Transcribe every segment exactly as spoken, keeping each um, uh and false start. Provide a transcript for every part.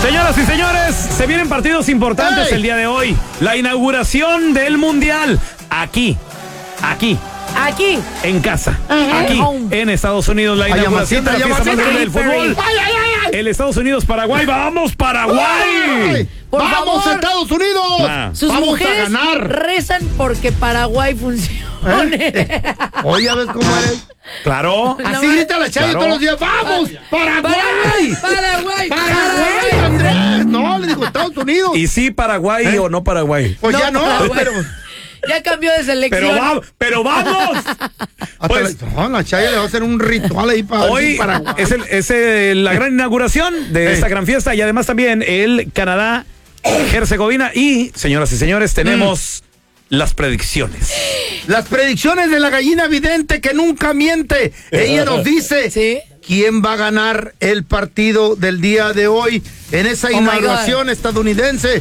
Señoras y señores, se vienen partidos importantes ¡Ey! el día de hoy. La inauguración del Mundial. Aquí, aquí. Aquí. En casa. Ajá. Aquí, en Estados Unidos. La Ay, inauguración de la llamacita, fiesta más grande del llamacita. fútbol. ¡Ay, ay, ay, ay! El Estados Unidos-Paraguay. ¡Vamos, Paraguay! ¡Ay! Por ¡Vamos, favor. Estados Unidos! Ah. Sus ¡Vamos mujeres a ganar! rezan porque Paraguay funcione. Oye, ¿ya ves cómo eres? Claro. Así No, grita la Chayo claro. todos los días. ¡Vamos! ¡Paraguay! Paraguay. ¡Paraguay, Andrés! No, le digo Estados Unidos. ¿Y sí Paraguay ¿Eh? o no Paraguay? Pues No, ya no, Paraguay. pero... Ya cambió de selección. Pero, va, pero vamos. Hasta Pues, la, no, la Chayo le va a hacer un ritual ahí para hoy Paraguay. es, el, es el- la gran inauguración de Eh. esta gran fiesta y además también el Canadá, Herzegovina y, señoras y señores, tenemos las predicciones. Las predicciones de la gallina vidente que nunca miente. Ella nos dice Sí. quién va a ganar el partido del día de hoy en esa Oh, my inauguración estadounidense,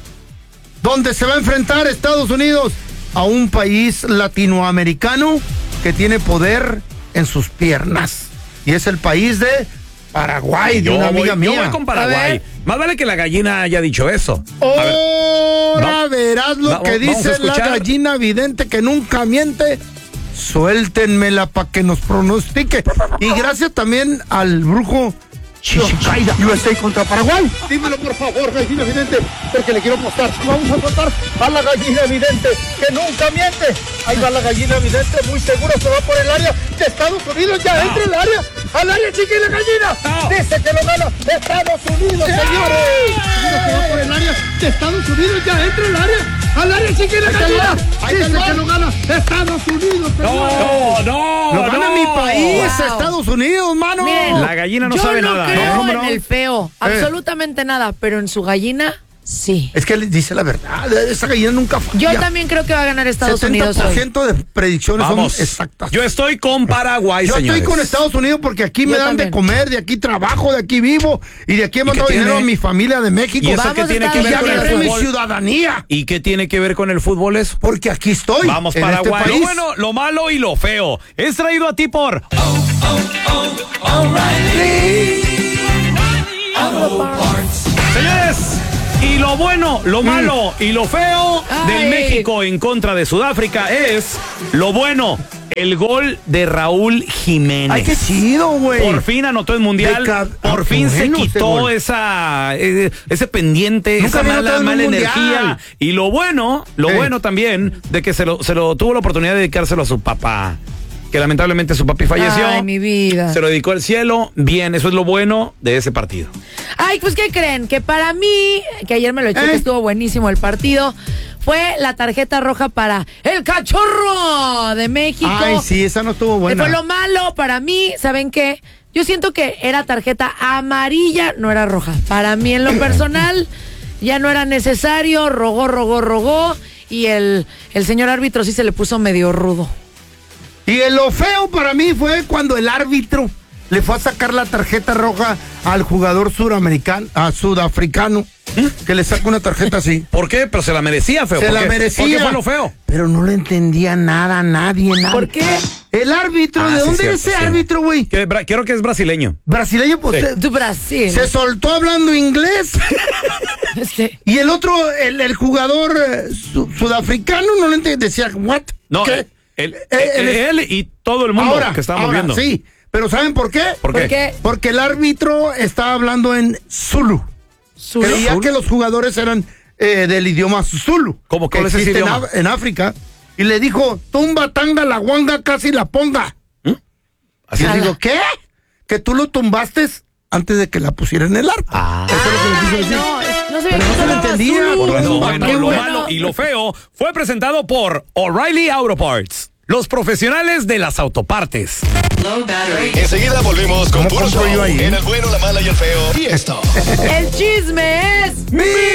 donde se va a enfrentar Estados Unidos a un país latinoamericano que tiene poder en sus piernas. Y es el país de Paraguay, de Yo una voy, amiga yo mía. voy con A Paraguay. ver. Más vale que la gallina haya dicho eso. A ver, Ahora Va- verás lo va- que vamos a dice la escuchar. gallina vidente que nunca miente. Suéltenmela para que nos pronostique. Y gracias también al brujo Chichicaida. U S A contra Paraguay. Dímelo por favor, gallina vidente, porque le quiero apostar. Vamos a apostar a la gallina vidente que nunca miente. Ahí va la gallina vidente, muy seguro se va por el área de Estados Unidos. Ya entra el área, al área chica y la gallina. No. Dice que lo gana Estados Unidos, señores. Seguro se va por el área de Estados Unidos. Ya entra el área, al área chica y la gallina. Dice que lo gana Estados Unidos, señores. no, no, Lo gana no. mi país, Wow. Estados Unidos, mano. Miren, La gallina no yo sabe no nada. creo No, ¿cómo no? en el feo, Eh. absolutamente nada, pero en su gallina, sí. Es que él dice la verdad, esa gallina nunca falla. Yo también creo que va a ganar Estados Unidos hoy. setenta por ciento de predicciones Vamos. son exactas. Yo estoy con Paraguay, Yo señores. estoy con Estados Unidos porque aquí me Yo dan también. de comer, de aquí trabajo, de aquí vivo y de aquí he mandado qué dinero tiene? a mi familia de México. ¿Y eso Vamos qué tiene a que Estados ver Y con el agarré mi fútbol? ciudadanía ¿Y qué tiene que ver con el fútbol eso? porque aquí estoy. Vamos, en Paraguay. este Lo país. bueno, lo malo y lo feo. Es traído a ti por Señores, y lo bueno, lo malo y lo feo del Ay. México en contra de Sudáfrica es lo bueno, el gol de Raúl Jiménez. Ay, qué chido, güey. Por fin anotó el mundial, De ca- por ah, fin se bueno ese quitó gol. esa eh, ese pendiente, Nunca esa había mala, anotado en un mala mundial. energía. Y lo bueno, lo Eh. bueno también de que se lo, se lo tuvo la oportunidad de dedicárselo a su papá, que lamentablemente su papi falleció. Ay, mi vida. Se lo dedicó al cielo. Bien, eso es lo bueno de ese partido. Ay, pues, ¿qué creen? Que para mí, que ayer me lo eché, ¿Eh? que estuvo buenísimo el partido, fue la tarjeta roja para el Cachorro de México. Ay, sí, esa no estuvo Que buena. fue lo malo para mí, ¿saben qué? Yo siento que era tarjeta amarilla, no era roja. Para mí, en lo personal, ya no era necesario, rogó, rogó, rogó, y el, el señor árbitro sí se le puso medio rudo. Y el lo feo para mí fue cuando el árbitro le fue a sacar la tarjeta roja al jugador suramericano, a sudafricano, que le saca una tarjeta así. ¿Por qué? Pero se la merecía, feo. Se ¿Por la qué? merecía. ¿Por qué fue lo feo? Pero no le entendía nada a nadie, nada. ¿Por qué? El árbitro, Ah, ¿de sí, dónde cierto, es ese sí. árbitro, güey? Que bra- Quiero que es brasileño. Brasileño, pues Sí. se, Tu Brasil. se soltó hablando inglés. Este, Y el otro, el, el jugador eh, su- sudafricano, no le entendía. Decía, ¿what? No, ¿Qué? él, Eh, él, él- él y todo el mundo ahora, que estábamos ahora, viendo. sí. Pero ¿saben por qué? ¿Por ¿Por qué? qué? Porque el árbitro estaba hablando en Zulu. Zulu. Creía que los jugadores eran eh, del idioma Zulu. ¿Cómo? que ¿Cuál es ese existe en, idioma? Af- en África. Y le dijo, tumba tanga la guanga, casi la ponga. Así Y le Ala. digo, ¿qué? Que tú lo tumbaste antes de que la pusiera en el arco. Ah. Eso es lo que le quiso Ay, decir. no, es- no se Pero no se le entendía, por Lo Zulu. bueno, Qué lo bueno. malo y lo feo fue presentado por O'Reilly Auto Parts, los profesionales de las autopartes. Enseguida volvemos con ¿Cómo puro compro show yo ahí? en el bueno, la mala y el feo. Y esto. El chisme es.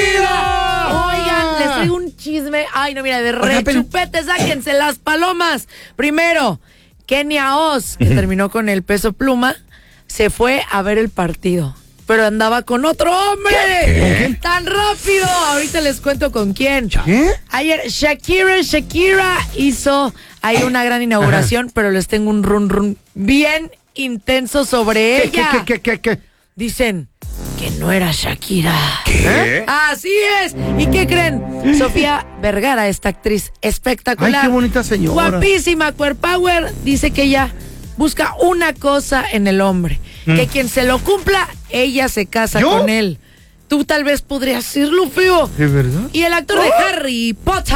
¡Mira! Oigan, les traigo un chisme. Ay, no, mira, de Oiga, pero- rechupete, sáquense las palomas. Primero, Kenia Oz, que terminó con el peso pluma, se fue a ver el partido. Pero andaba con otro hombre. ¿Qué? ¡Tan rápido! Ahorita les cuento con quién. ¿Qué? Ayer Shakira, Shakira hizo ahí una gran inauguración, pero les tengo un run run bien intenso sobre ¿Qué, ella. qué, qué, qué, qué? Dicen que no era Shakira. ¿Qué? Así es. ¿Y qué creen? Sofía Vergara, esta actriz espectacular. Ay, qué bonita señora. Guapísima, queer power. Dice que ella busca una cosa en el hombre. Mm. Que quien se lo cumpla, ella se casa ¿Yo? con él. Tú tal vez podrías decirlo, feo. ¿De verdad? Y el actor de Harry Potter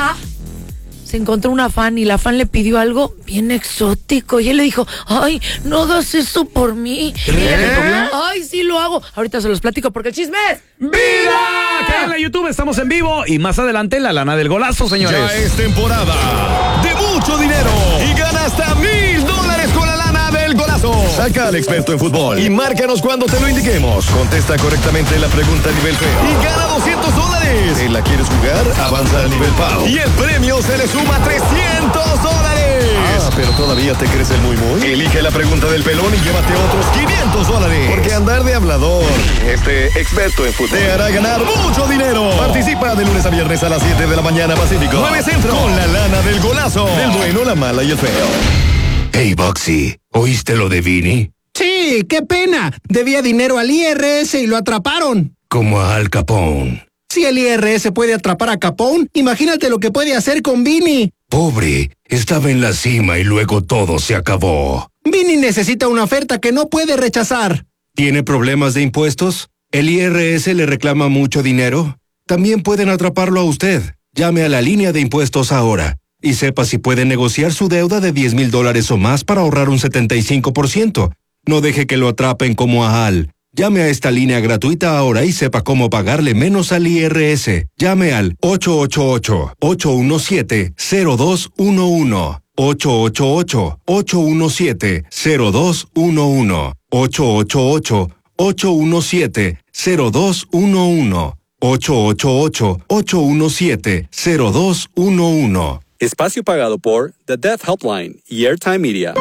se encontró una fan y la fan le pidió algo bien exótico y él le dijo, ay, no hagas eso por mí. Y ella le dijo, ay, sí lo hago. Ahorita se los platico porque el chisme es ¡Viva! Que en la YouTube estamos en vivo y más adelante la lana del golazo, señores. Ya es temporada de mucho dinero y gana hasta mil dólares con la lana del golazo. Saca al experto en fútbol y márcanos cuando te lo indiquemos. Contesta correctamente la pregunta a nivel feo y gana doscientos dólares. ¿La quieres jugar? Avanza al nivel Pau y el premio se le suma trescientos dólares. Ah, pero todavía te crees el muy muy. Elige la pregunta del pelón y llévate otros quinientos dólares. Porque andar de hablador, este experto en fútbol, te hará ganar mucho dinero. Participa de lunes a viernes a las siete de la mañana Pacífico, nueve Centro, con la lana del golazo, del bueno, la mala y el feo. Hey, Boxy, ¿oíste lo de Vini? Sí, qué pena. Debía dinero al I R S y lo atraparon. Como a Al Capone. Si el I R S puede atrapar a Capone, imagínate lo que puede hacer con Vini. Pobre, estaba en la cima y luego todo se acabó. Vini necesita una oferta que no puede rechazar. ¿Tiene problemas de impuestos? ¿El I R S le reclama mucho dinero? También pueden atraparlo a usted. Llame a la línea de impuestos ahora y sepa si puede negociar su deuda de diez mil dólares o más para ahorrar un setenta y cinco por ciento. No deje que lo atrapen como a Al. Llame a esta línea gratuita ahora y sepa cómo pagarle menos al I R S. Llame al ocho ocho ocho, ocho uno siete, cero dos uno uno. ocho ocho ocho, ocho uno siete, cero dos uno uno. ocho ocho ocho, ocho uno siete, cero dos uno uno. ocho ocho ocho, ocho uno siete, cero dos uno uno. Espacio pagado por The Death Helpline y Airtime Media.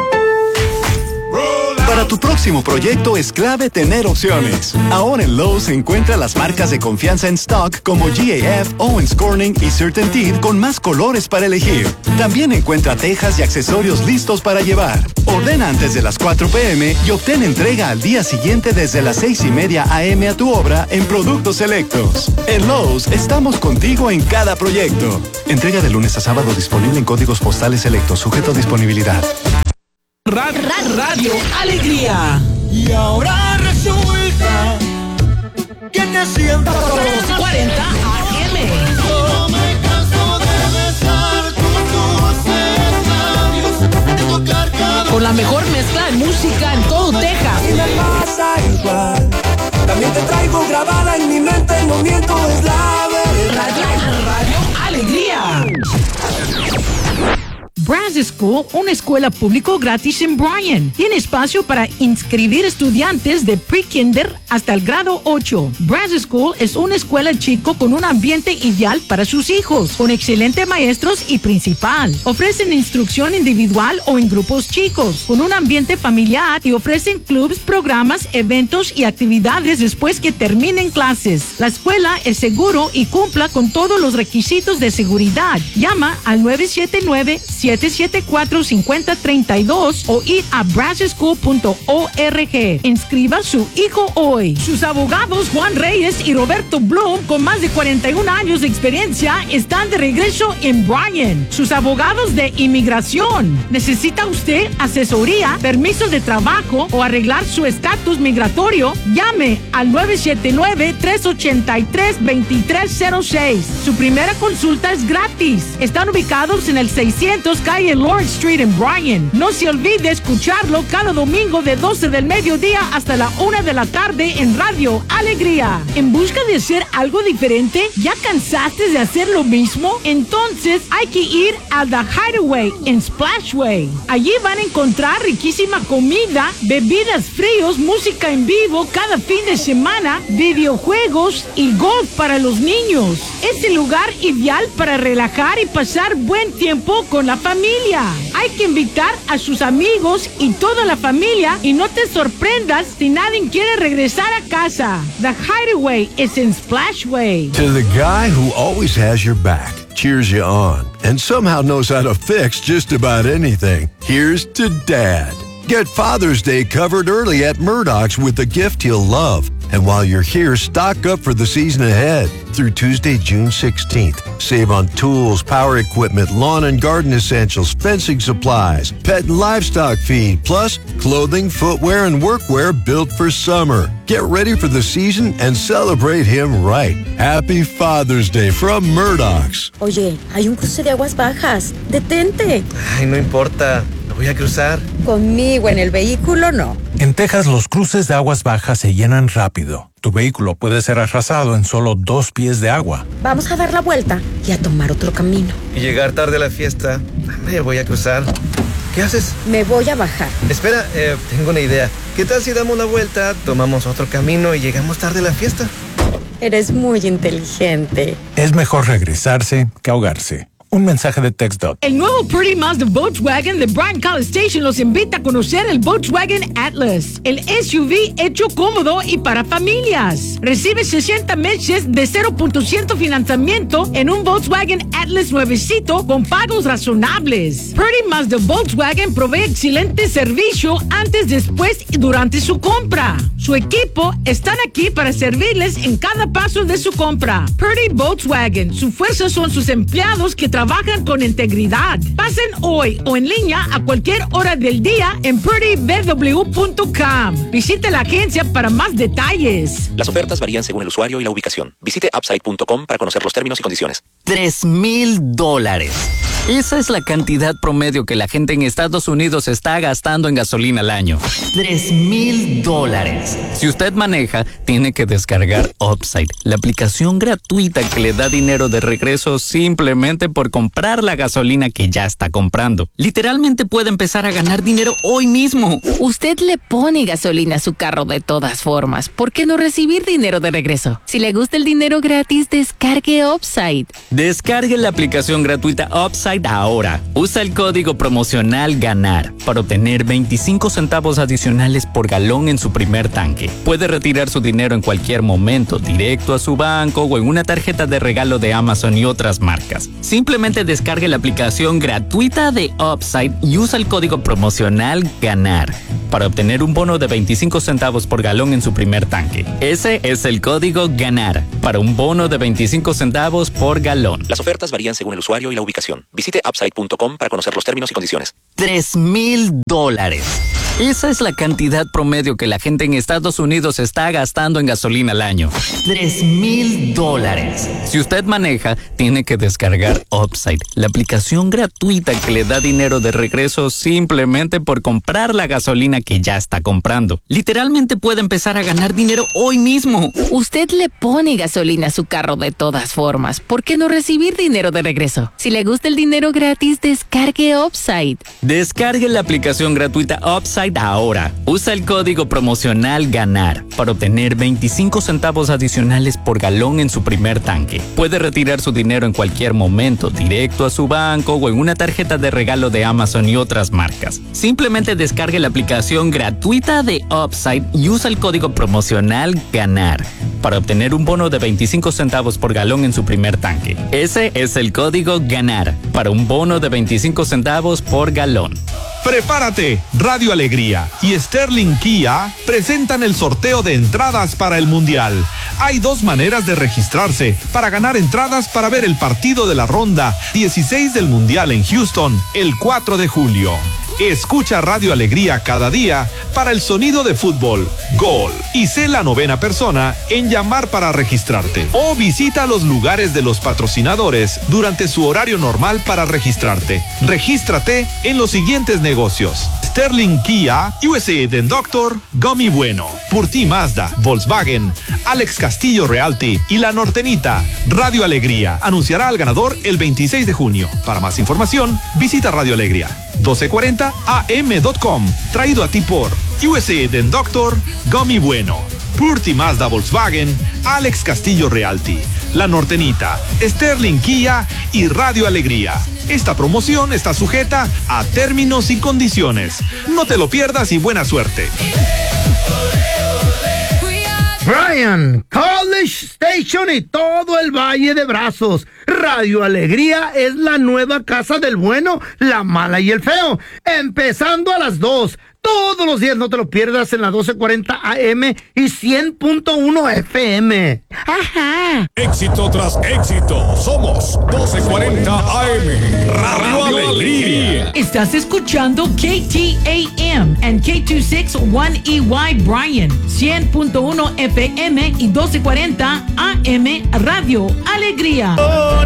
Para tu próximo proyecto es clave tener opciones. Ahora en Lowe's encuentra las marcas de confianza en stock como G A F, Owens Corning y CertainTeed con más colores para elegir. También encuentra tejas y accesorios listos para llevar. Ordena antes de las cuatro p m y obtén entrega al día siguiente desde las seis y media a m a tu obra en productos selectos. En Lowe's estamos contigo en cada proyecto. Entrega de lunes a sábado disponible en códigos postales selectos, sujeto a disponibilidad. Radio, Radio Alegría. Y ahora resulta que te siento cuarenta A M. Yo me canso de besar tus dulces labios, de tocar cada... Con la mejor mezcla de música en todo Texas. Y me pasa igual. También te traigo grabada en mi mente, no miento, es la verdad. Radio, Radio Alegría. Brazos School, una escuela pública gratis en Bryan. Tiene espacio para inscribir estudiantes de pre-kinder hasta el grado ocho. Brazos School es una escuela chico con un ambiente ideal para sus hijos, con excelentes maestros y principal. Ofrecen instrucción individual o en grupos chicos, con un ambiente familiar y ofrecen clubs, programas, eventos y actividades después que terminen clases. La escuela es seguro y cumpla con todos los requisitos de seguridad. Llama al nueve siete nueve, siete siete cuatro, cinco cero tres dos o ir a brazos school punto org. Inscriba a su hijo hoy. Sus abogados Juan Reyes y Roberto Bloom, con más de cuarenta y un años de experiencia, están de regreso en Bryan. Sus abogados de inmigración. ¿Necesita usted asesoría, permiso de trabajo o arreglar su estatus migratorio? Llame al nueve siete nueve, tres ocho tres, dos tres cero seis. Su primera consulta es gratis. Están ubicados en el seiscientos calle Lawrence Street en Bryan. No se olvide escucharlo cada domingo de doce del mediodía hasta la una de la tarde en Radio Alegría. ¿En busca de hacer algo diferente? ¿Ya cansaste de hacer lo mismo? Entonces hay que ir a The Hideaway en Splashway. Allí van a encontrar riquísima comida, bebidas fríos, música en vivo cada fin de semana, videojuegos y golf para los niños. Es el lugar ideal para relajar y pasar buen tiempo con la familia. Hay que invitar a sus amigos y toda la familia y no te sorprendas si nadie quiere regresar a casa. The Hideaway is in Splashway. To the guy who always has your back, cheers you on, and somehow knows how to fix just about anything, here's to Dad. Get Father's Day covered early at Murdoch's with a gift he'll love. And while you're here, stock up for the season ahead. Through Tuesday, June sixteenth. Save on tools, power equipment, lawn and garden essentials, fencing supplies, pet and livestock feed, plus clothing, footwear, and workwear built for summer. Get ready for the season and celebrate him right. Happy Father's Day from Murdoch's. Oye, hay un cruce de aguas bajas. Detente. Ay, no importa. Lo voy a cruzar. Conmigo en el vehículo, no. En Texas, los cruces de aguas bajas se llenan rápido. Tu vehículo puede ser arrasado en solo dos pies de agua. Vamos a dar la vuelta y a tomar otro camino. Y llegar tarde a la fiesta. Me voy a cruzar. ¿Qué haces? Me voy a bajar. Espera, eh, tengo una idea. ¿Qué tal si damos la vuelta, tomamos otro camino y llegamos tarde a la fiesta? Eres muy inteligente. Es mejor regresarse que ahogarse. Un mensaje de TextDot. El nuevo Pretty Mazda Volkswagen de Bryan College Station los invita a conocer el Volkswagen Atlas, el S U V hecho cómodo y para familias. Recibe sesenta meses de cero por ciento financiamiento en un Volkswagen Atlas nuevecito con pagos razonables. Pretty Mazda Volkswagen provee excelente servicio antes, después y durante su compra. Su equipo están aquí para servirles en cada paso de su compra. Pretty Volkswagen, su fuerza son sus empleados que trabajan Trabajan con integridad. Pasen hoy o en línea a cualquier hora del día en pretty b w punto com. Visite la agencia para más detalles. Las ofertas varían según el usuario y la ubicación. Visite upside punto com para conocer los términos y condiciones. Tres mil dólares. Esa es la cantidad promedio que la gente en Estados Unidos está gastando en gasolina al año. Tres mil dólares. Si usted maneja, tiene que descargar Upside, la aplicación gratuita que le da dinero de regreso simplemente por comprar la gasolina que ya está comprando. Literalmente puede empezar a ganar dinero hoy mismo. Usted le pone gasolina a su carro de todas formas. ¿Por qué no recibir dinero de regreso? Si le gusta el dinero gratis, descargue Upside. Descargue la aplicación gratuita Upside ahora. Usa el código promocional GANAR para obtener veinticinco centavos adicionales por galón en su primer tanque. Puede retirar su dinero en cualquier momento, directo a su banco o en una tarjeta de regalo de Amazon y otras marcas. Simplemente descargue la aplicación gratuita de Upside y usa el código promocional GANAR para obtener un bono de veinticinco centavos por galón en su primer tanque. Ese es el código GANAR para un bono de veinticinco centavos por galón. Las ofertas varían según el usuario y la ubicación. Visite upside punto com para conocer los términos y condiciones. Tres mil dólares. Esa es la cantidad promedio que la gente en Estados Unidos está gastando en gasolina al año. Tres mil dólares. Si usted maneja, tiene que descargar Upside, la aplicación gratuita que le da dinero de regreso simplemente por comprar la gasolina que ya está comprando. Literalmente puede empezar a ganar dinero hoy mismo. Usted le pone gasolina a su carro de todas formas. ¿Por qué no recibir dinero de regreso? Si le gusta el dinero gratis, descargue Upside. Descargue la aplicación gratuita Upside ahora. Usa el código promocional GANAR para obtener veinticinco centavos adicionales por galón en su primer tanque. Puede retirar su dinero en cualquier momento, directo a su banco o en una tarjeta de regalo de Amazon y otras marcas. Simplemente descargue la aplicación gratuita de Upside y usa el código promocional GANAR para obtener un bono de veinticinco centavos por galón en su primer tanque. Ese es el código GANAR para un bono de veinticinco centavos por galón. Prepárate, Radio Alegría y Sterling Kia presentan el sorteo de entradas para el Mundial. Hay dos maneras de registrarse para ganar entradas para ver el partido de la ronda dieciséis del Mundial en Houston el cuatro de julio. Escucha Radio Alegría cada día para el sonido de fútbol, gol, y sé la novena persona en llamar para registrarte. O visita los lugares de los patrocinadores durante su horario normal para registrarte. Regístrate en los siguientes negocios: Sterling Kia, U S A Den Doctor, Gummy Bueno, Purti Mazda, Volkswagen, Alex Castillo Realty y La Nortenita. Radio Alegría anunciará al ganador el veintiséis de junio. Para más información, visita Radio Alegría doce cuarenta a m punto com. Traído a ti por U S A Den Doctor, Gummy Bueno, Purti Mazda Volkswagen, Alex Castillo Realty, La Nortenita, Sterling Kia y Radio Alegría. Esta promoción está sujeta a términos y condiciones. No te lo pierdas y buena suerte. Bryan College Station y todo el Valle de Brazos. Radio Alegría es la nueva casa del bueno, la mala y el feo. Empezando a las dos. Todos los días no te lo pierdas en la doce cuarenta A M y cien punto uno F M. Ajá. Éxito tras éxito. Somos doce cuarenta A M. Radio Alegría. Estás escuchando K T A M and K dos sesenta y uno E Y Bryan, cien punto uno F M y doce cuarenta A M Radio Alegría.